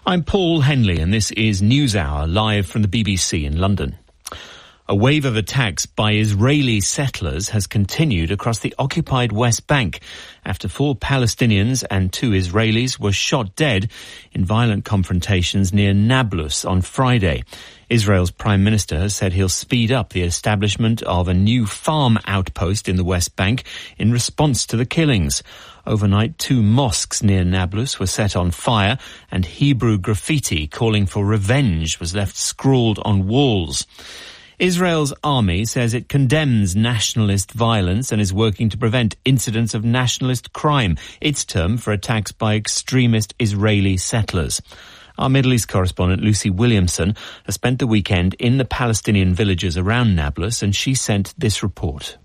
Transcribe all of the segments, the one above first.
I'm Paul Henley and this is NewsHour live from the BBC in London. A wave of attacks by Israeli settlers has continued across the occupied West Bank after 4 Palestinians and 2 Israelis were shot dead in violent confrontations near Nablus on Friday. Israel's Prime Minister has said he'll speed up the establishment of a new farm outpost in the West Bank in response to the killings. Overnight, 2 mosques near Nablus were set on fire and Hebrew graffiti calling for revenge was left scrawled on walls. Israel's army says it condemns nationalist violence and is working to prevent incidents of nationalist crime, its term for attacks by extremist Israeli settlers. Our Middle East correspondent Lucy Williamson has spent the weekend in the Palestinian villages around Nablus and she sent this report.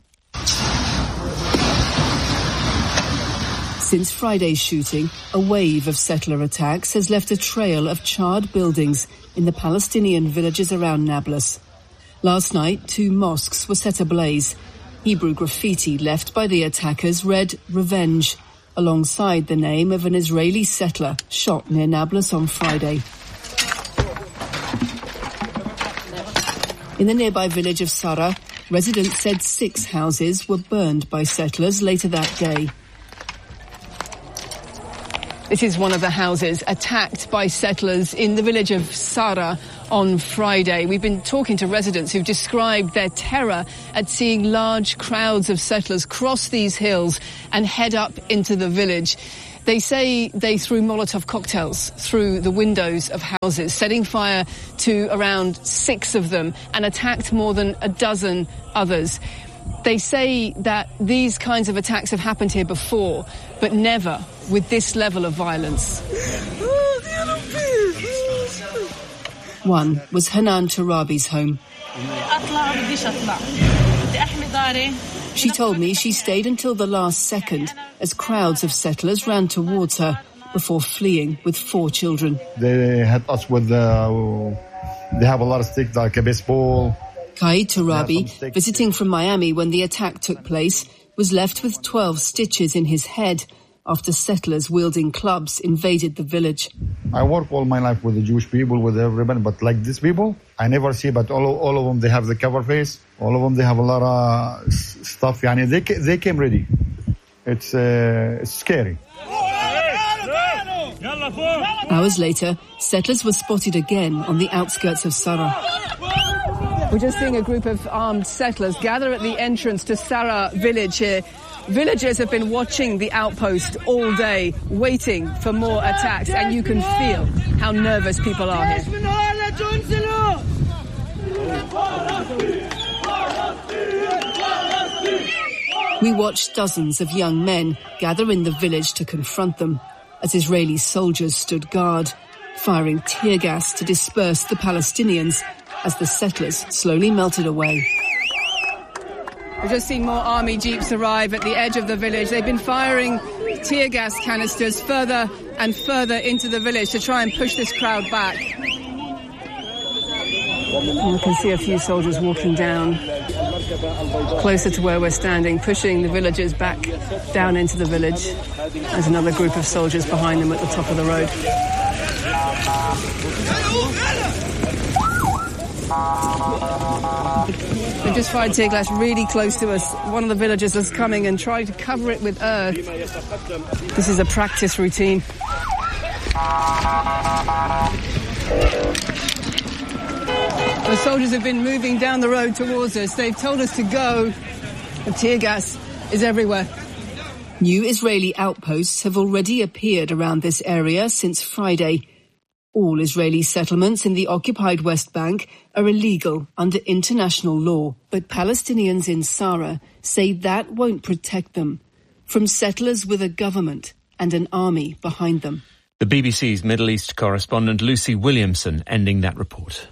Since Friday's shooting, a wave of settler attacks has left a trail of charred buildings in the Palestinian villages around Nablus. Last night, 2 mosques were set ablaze. Hebrew graffiti left by the attackers read "Revenge," alongside the name of an Israeli settler shot near Nablus on Friday. In the nearby village of Sarah, residents said 6 houses were burned by settlers later that day. This is one of the houses attacked by settlers in the village of Sarah on Friday. We've been talking to residents who've described their terror at seeing large crowds of settlers cross these hills and head up into the village. They say they threw Molotov cocktails through the windows of houses, setting fire to around 6 of them and attacked more than a dozen others. They say that these kinds of attacks have happened here before, but never with this level of violence. One was Hanan Turabi's home. She told me she stayed until the last second as crowds of settlers ran towards her before fleeing with 4 children. They had us with, they have a lot of sticks like a baseball. Kai Turabi, visiting from Miami when the attack took place, was left with 12 stitches in his head after settlers wielding clubs invaded the village. I work all my life with the Jewish people, with everybody, but like these people, I never see, but all of them, they have the cover face. All of them, they have a lot of stuff. They came ready. It's scary. Hours later, settlers were spotted again on the outskirts of Sarah. We're just seeing a group of armed settlers gather at the entrance to Sarah village here. Villagers have been watching the outpost all day, waiting for more attacks, and you can feel how nervous people are here. We watched dozens of young men gather in the village to confront them, as Israeli soldiers stood guard, firing tear gas to disperse the Palestinians as the settlers slowly melted away. We've just seen more army jeeps arrive at the edge of the village. They've been firing tear gas canisters further and further into the village to try and push this crowd back. And we can see a few soldiers walking down closer to where we're standing, pushing the villagers back down into the village. There's another group of soldiers behind them at the top of the road. They just fired tear gas really close to us. One of the villagers was coming and trying to cover it with earth. This is a practice routine. The soldiers have been moving down the road towards us. They've told us to go. The tear gas is everywhere. New Israeli outposts have already appeared around this area since Friday. All Israeli settlements in the occupied West Bank are illegal under international law, but Palestinians in Sarah say that won't protect them from settlers with a government and an army behind them. The BBC's Middle East correspondent Lucy Williamson ending that report.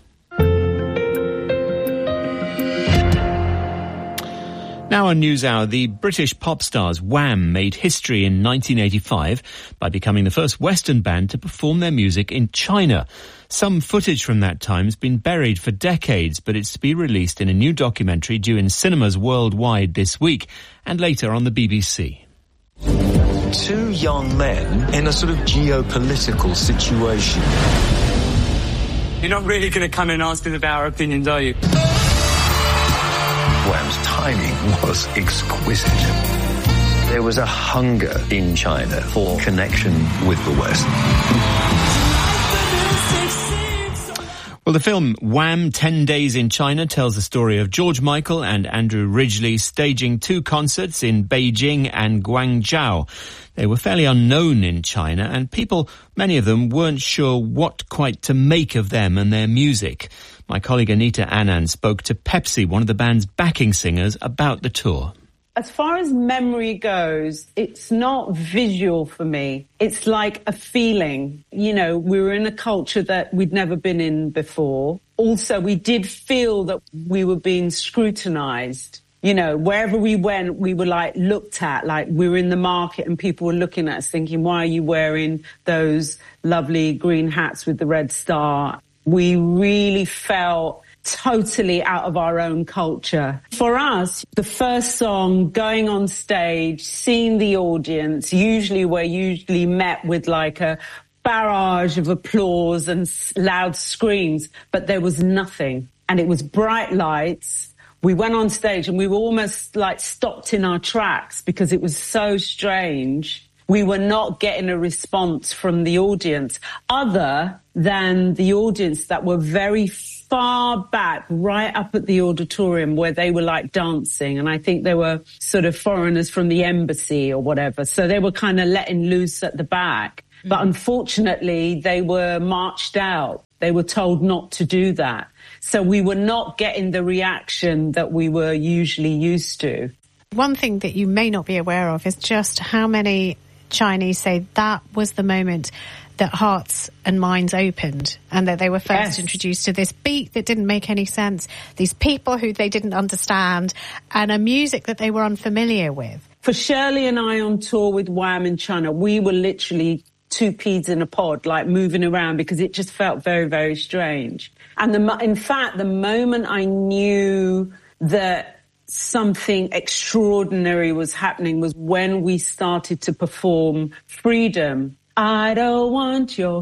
Now on NewsHour, the British pop stars Wham made history in 1985 by becoming the first Western band to perform their music in China. Some footage from that time has been buried for decades, but it's to be released in a new documentary due in cinemas worldwide this week and later on the BBC. two young men in a sort of geopolitical situation. You're not really going to come and ask us about our opinions, are you? Wham's timing was exquisite. There was a hunger in China for connection with the West. Well, the film Wham! 10 Days in China tells the story of George Michael and Andrew Ridgeley staging two concerts in Beijing and Guangzhou. They were fairly unknown in China, and people, many of them, weren't sure what quite to make of them and their music. My colleague Anita Anand spoke to Pepsi, one of the band's backing singers, about the tour. As far as memory goes, it's not visual for me. It's like a feeling. You know, we were in a culture that we'd never been in before. Also, we did feel that we were being scrutinized. You know, wherever we went, we were like looked at, like we were in the market and people were looking at us thinking, why are you wearing those lovely green hats with the red star? We really felt totally out of our own culture. For us, the first song, going on stage, seeing the audience, we're usually met with like a barrage of applause and loud screams, but there was nothing. And it was bright lights. We went on stage and we were almost like stopped in our tracks because it was so strange. We were not getting a response from the audience other than the audience that were very far back, right up at the auditorium where they were like dancing. And I think they were sort of foreigners from the embassy or whatever. So they were kind of letting loose at the back. But unfortunately, they were marched out. They were told not to do that. So we were not getting the reaction that we were usually used to. One thing that you may not be aware of is just how many Chinese say that was the moment that hearts and minds opened and that they were first introduced to this beat that didn't make any sense, these people who they didn't understand, and a music that they were unfamiliar with. For Shirley and I on tour with Wham in China, we were literally two peas in a pod, like moving around because it just felt very, very strange. And in fact, the moment I knew that something extraordinary was happening was when we started to perform Freedom. I don't want your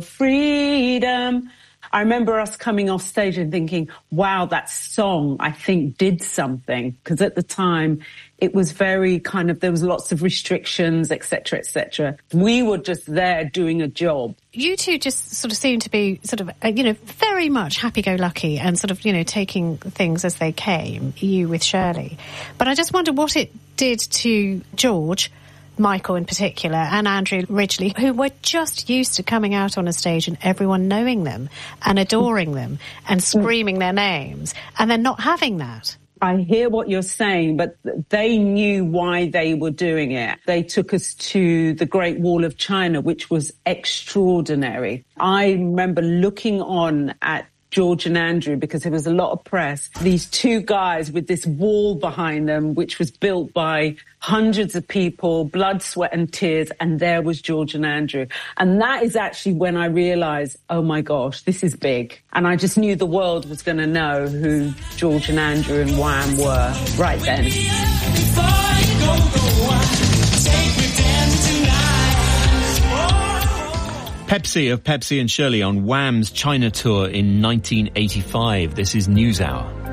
freedom. I remember us coming off stage and thinking, wow, that song, I think, did something. Because at the time, it was very kind of, there was lots of restrictions, etc., etc. We were just there doing a job. You two just sort of seem to be sort of, very much happy-go-lucky and sort of, taking things as they came, you with Shirley. But I just wonder what it did to George, Michael in particular, and Andrew Ridgeley, who were just used to coming out on a stage and everyone knowing them and adoring them and screaming their names, and then not having that. I hear what you're saying, but they knew why they were doing it. They took us to the Great Wall of China, which was extraordinary. I remember looking on at George and Andrew, because there was a lot of press, these two guys with this wall behind them, which was built by hundreds of people, blood, sweat and tears, and there was George and Andrew. And that is actually when I realised, oh my gosh, this is big. And I just knew the world was going to know who George and Andrew and Wham were right then. Pepsi of Pepsi and Shirley on Wham's China tour in 1985. This is NewsHour.